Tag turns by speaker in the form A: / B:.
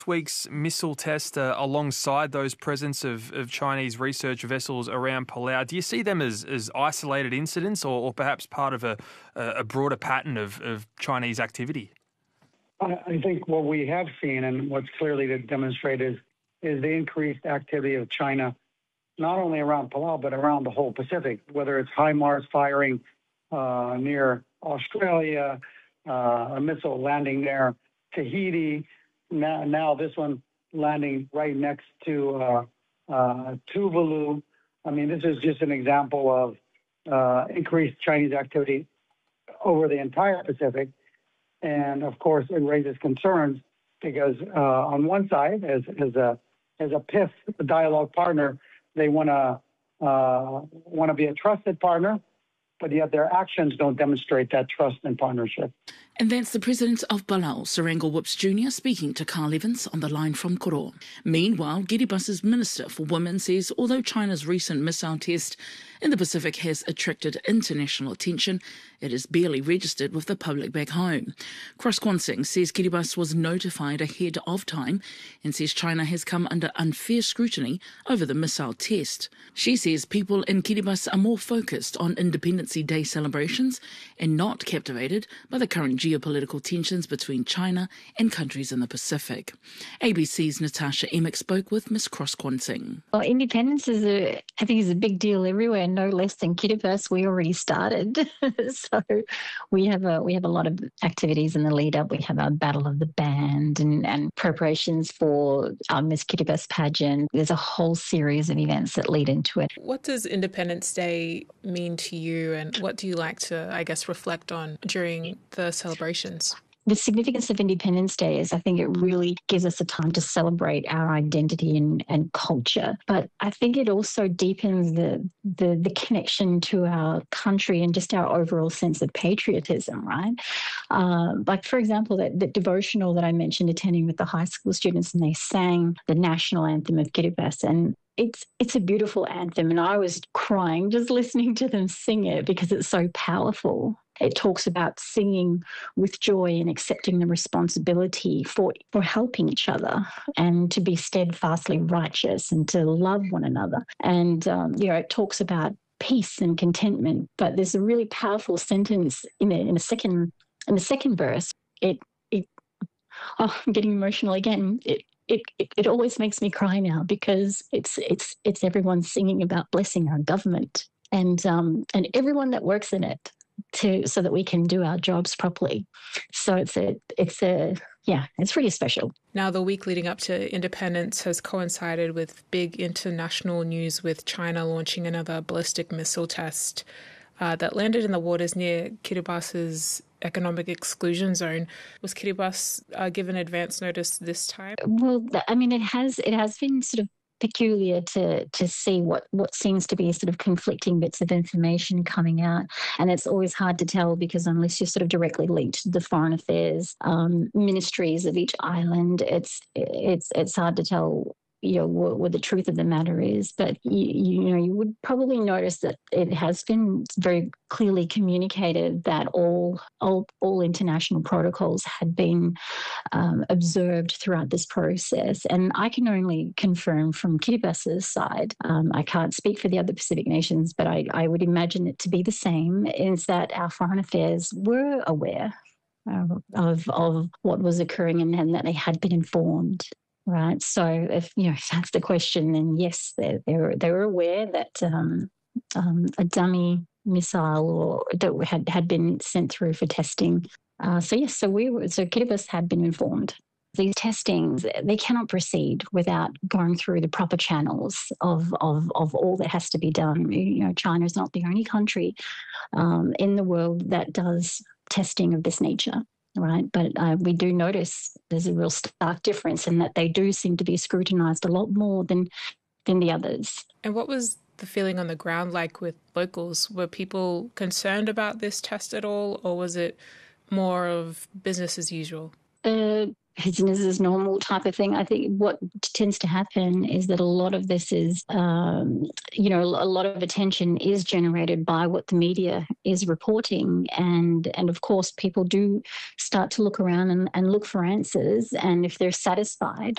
A: week's missile test alongside those presence of Chinese research vessels around Palau. Do you see them as isolated incidents or perhaps part of a broader pattern of Chinese activity?
B: I think what we have seen and what's clearly demonstrated is the increased activity of China, not only around Palau, but around the whole Pacific, whether it's HIMARS firing near Australia, a missile landing near Tahiti, now this one landing right next to Tuvalu. I mean, this is just an example of increased Chinese activity over the entire Pacific. And of course, it raises concerns because on one side, as a PIF, a dialogue partner, they want to be a trusted partner, but yet their actions don't demonstrate that trust and partnership.
C: And that's the president of Palau, Serango Whips Jr., speaking to Carl Evans on the line from Koro. Meanwhile, Kiribati's Minister for Women says although China's recent missile test in the Pacific has attracted international attention, it is barely registered with the public back home. Cross Kwan Singh says Kiribati was notified ahead of time and says China has come under unfair scrutiny over the missile test. She says people in Kiribati are more focused on Independence Day celebrations and not captivated by the current geopolitical tensions between China and countries in the Pacific. ABC's Natasha Emick spoke with Ms. Cross Kwan Singh.
D: Well, independence I think is a big deal everywhere, no less than Kiribati. We already started, so we have a lot of activities in the lead up. We have our Battle of the Band and preparations for our Miss Kiribati pageant. There's a whole series of events that lead into it.
E: What does Independence Day mean to you, and what do you like to, I guess, reflect on during the celebrations?
D: The significance of Independence Day is I think it really gives us a time to celebrate our identity and culture. But I think it also deepens the connection to our country and just our overall sense of patriotism, right? Like, for example, the devotional that I mentioned attending with the high school students, and they sang the national anthem of Kiribati. And it's a beautiful anthem, and I was crying just listening to them sing it because it's so powerful. It talks about singing with joy and accepting the responsibility for helping each other and to be steadfastly righteous and to love one another. And, it talks about peace and contentment. But there's a really powerful sentence in the second verse. I'm getting emotional again. It always makes me cry now because it's everyone singing about blessing our government and everyone that works in it so that we can do our jobs properly. So it's pretty special.
E: Now, the week leading up to independence has coincided with big international news, with China launching another ballistic missile test that landed in the waters near Kiribati's economic exclusion zone. Was Kiribati given advance notice this time?
D: Well, I mean, it has been sort of peculiar to see what seems to be sort of conflicting bits of information coming out. And it's always hard to tell because unless you're sort of directly linked to the foreign affairs ministries of each island, it's hard to tell what the truth of the matter is. But you would probably notice that it has been very clearly communicated that all international protocols had been observed throughout this process. And I can only confirm from Kiribati's side, I can't speak for the other Pacific nations, but I would imagine it to be the same, is that our foreign affairs were aware of what was occurring and that they had been informed. Right. So if that's the question, then yes, they were aware that a dummy missile that had been sent through for testing. So Kiribati had been informed. These testings, they cannot proceed without going through the proper channels of all that has to be done. China is not the only country in the world that does testing of this nature. Right. But we do notice there's a real stark difference in that they do seem to be scrutinised a lot more than the others.
E: And what was the feeling on the ground like with locals? Were people concerned about this test at all, or was it more of business as usual?
D: business as normal type of thing. I think what tends to happen is that a lot of this is, a lot of attention is generated by what the media is reporting. And of course, people do start to look around and look for answers. And if they're satisfied